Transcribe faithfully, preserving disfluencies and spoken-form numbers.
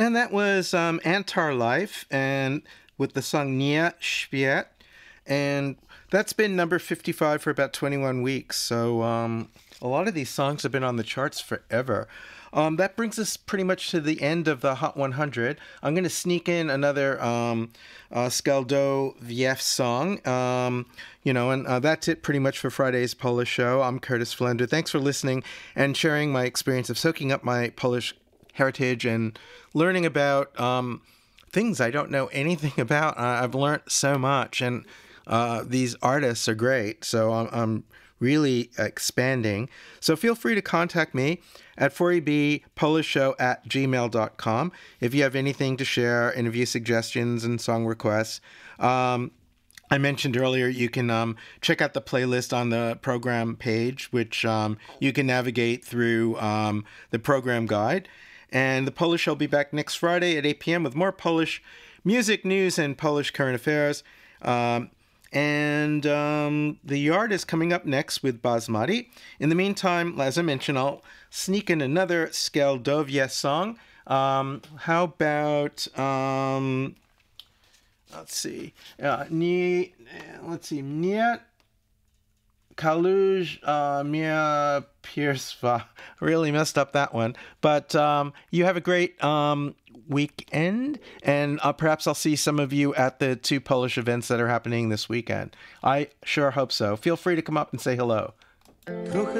And that was um, Antar Life, and with the song Nia Śpię. And that's been number fifty-five for about twenty-one weeks. So um, a lot of these songs have been on the charts forever. Um, that brings us pretty much to the end of the Hot one hundred. I'm going to sneak in another um, uh, Skaldo View song. Um, you know, and uh, that's it pretty much for Friday's Polish show. I'm Curtis Flender. Thanks for listening and sharing my experience of soaking up my Polish heritage and learning about um, things I don't know anything about. Uh, I've learned so much, and uh, these artists are great. So I'm, I'm really expanding. So feel free to contact me at four e b polish show at gmail dot com if you have anything to share, interview suggestions, and song requests. Um, I mentioned earlier you can um, check out the playlist on the program page, which um, you can navigate through um, the program guide. And the Polish Show will be back next Friday at eight p.m. with more Polish music, news, and Polish current affairs. Um, and um, the Yard is coming up next with Basmati. In the meantime, as I mentioned, I'll sneak in another Skeldovia song. Um, how about, um, let's see, uh, ni, let's see, Niet Kaluj uh, Mia Piersva. Really messed up that one. But um, you have a great um, weekend, and uh, perhaps I'll see some of you at the two Polish events that are happening this weekend. I sure hope so. Feel free to come up and say hello.